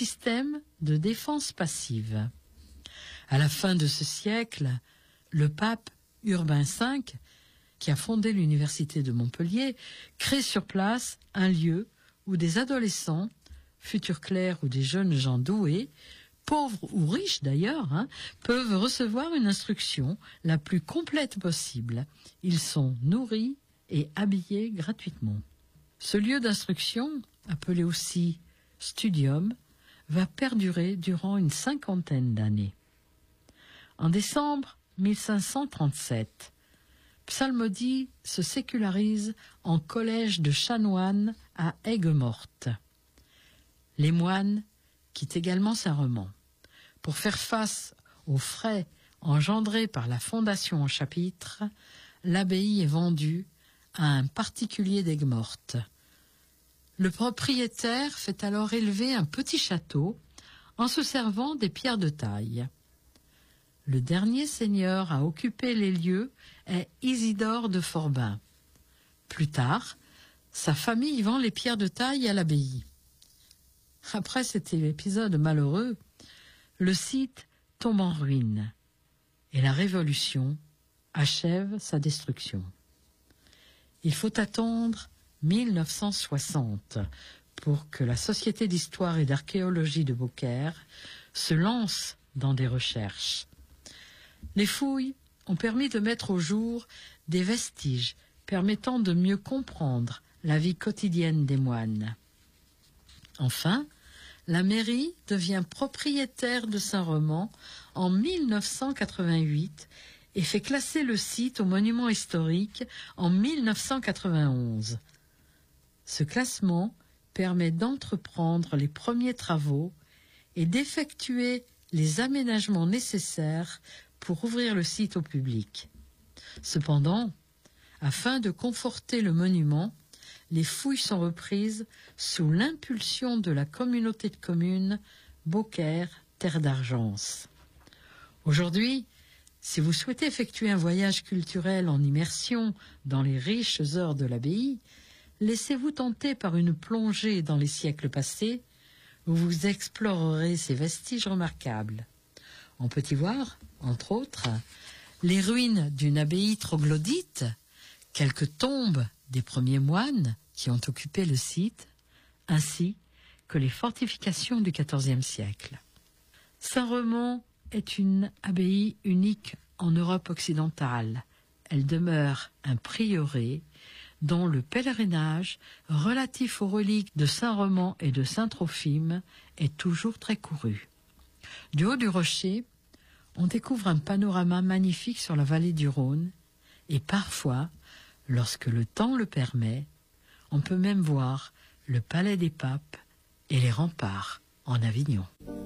système de défense passive. À la fin de ce siècle, le pape Urbain V, qui a fondé l'université de Montpellier, crée sur place un lieu où des adolescents, futurs clercs ou des jeunes gens doués, pauvres ou riches d'ailleurs, peuvent recevoir une instruction la plus complète possible. Ils sont nourris et habillés gratuitement. Ce lieu d'instruction, appelé aussi studium, va perdurer durant une 50aine d'années. En décembre 1537, Psalmodie se sécularise en collège de chanoines à Aigues-Mortes. Les moines quittent également Saint-Remand. Pour faire face aux frais engendrés par la fondation en chapitre, l'abbaye est vendue à un particulier d'Aigues-Mortes. Le propriétaire fait alors élever un petit château en se servant des pierres de taille. Le dernier seigneur à occuper les lieux est Isidore de Forbin. Plus tard, sa famille vend les pierres de taille à l'abbaye. Après cet épisode malheureux, le site tombe en ruine et la Révolution achève sa destruction. Il faut attendre 1960 pour que la Société d'histoire et d'archéologie de Beaucaire se lance dans des recherches. Les fouilles ont permis de mettre au jour des vestiges permettant de mieux comprendre la vie quotidienne des moines. Enfin, la mairie devient propriétaire de Saint-Remand en 1988 et fait classer le site au monument historique en 1991. Ce classement permet d'entreprendre les premiers travaux et d'effectuer les aménagements nécessaires pour ouvrir le site au public. Cependant, afin de conforter le monument, les fouilles sont reprises sous l'impulsion de la communauté de communes Beaucaire Terre d'Argence. Aujourd'hui, si vous souhaitez effectuer un voyage culturel en immersion dans les riches œuvres de l'abbaye, laissez-vous tenter par une plongée dans les siècles passés, où vous explorerez ces vestiges remarquables. On peut y voir, entre autres, les ruines d'une abbaye troglodyte, quelques tombes des premiers moines qui ont occupé le site, ainsi que les fortifications du XIVe siècle. Saint-Remand est une abbaye unique en Europe occidentale. Elle demeure un prieuré dont le pèlerinage relatif aux reliques de Saint-Remand et de Saint-Trophime est toujours très couru. Du haut du rocher, on découvre un panorama magnifique sur la vallée du Rhône et parfois, lorsque le temps le permet, on peut même voir le palais des papes et les remparts en Avignon.